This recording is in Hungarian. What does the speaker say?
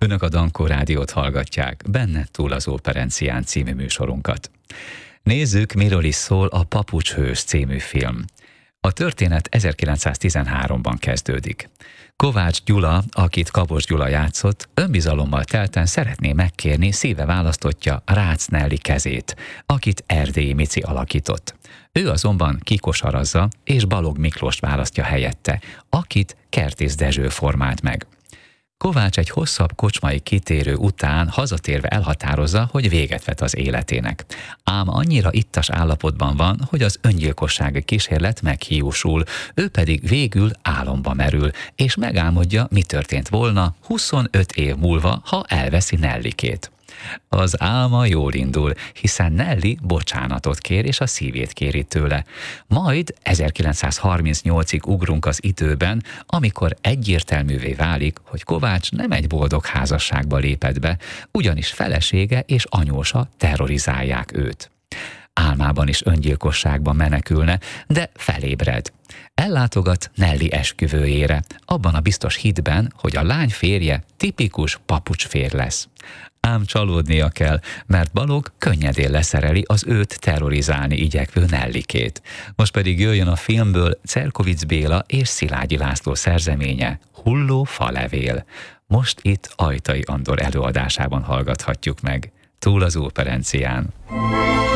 Önök a Dankó Rádiót hallgatják, benne túl az Operencián című műsorunkat. Nézzük, miről is szól a Papucshős című film. A történet 1913-ban kezdődik. Kovács Gyula, akit Kabos Gyula játszott, önbizalommal telten szeretné megkérni szíve választottja Rácz Nelly kezét, akit Erdélyi Mici alakított. Ő azonban kikosarazza, és Balogh Miklóst választja helyette, akit Kertész Dezső formált meg. Kovács egy hosszabb kocsmai kitérő után hazatérve elhatározza, hogy véget vet az életének. Ám annyira ittas állapotban van, hogy az öngyilkossági kísérlet meghiúsul, ő pedig végül álomba merül, és megálmodja, mi történt volna 25 év múlva, ha elveszi Nellikét. Az álma jól indul, hiszen Nelly bocsánatot kér, és a szívét kéri tőle. Majd 1938-ig ugrunk az időben, amikor egyértelművé válik, hogy Kovács nem egy boldog házasságba lépett be, ugyanis felesége és anyósa terrorizálják őt. Álmában is öngyilkosságban menekülne, de felébred. Ellátogat Nelly esküvőjére, abban a biztos hitben, hogy a lány férje tipikus papucsfér lesz. Ám csalódnia kell, mert Balogh könnyedén leszereli az őt terrorizálni igyekvő Nellikét. Most pedig jöjjön a filmből Czerkovics Béla és Szilágyi László szerzeménye, Hulló falevél. Most itt Ajtai Andor előadásában hallgathatjuk meg, túl az Operencián.